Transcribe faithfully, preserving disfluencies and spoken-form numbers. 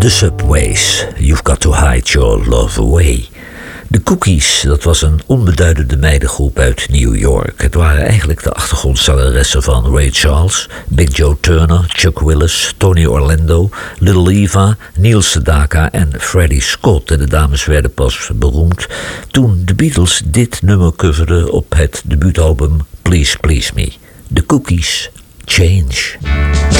The Subways, You've Got to Hide Your Love Away. De Cookies, dat was een onbeduidende meidengroep uit New York. Het waren eigenlijk de achtergrondzangeressen van Ray Charles, Big Joe Turner, Chuck Willis, Tony Orlando, Little Eva, Neil Sedaka en Freddie Scott. En de dames werden pas beroemd toen de Beatles dit nummer coverden op het debuutalbum Please Please Me. De Cookies, Change.